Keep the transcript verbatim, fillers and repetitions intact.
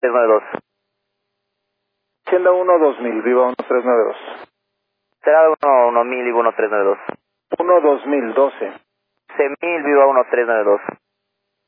tres nueve dos. Hacienda uno dos mil, Viva uno tres nueve dos. Será uno uno mil, Viva uno tres nueve dos. uno dos mil doce. C mil, Viva uno tres nueve dos.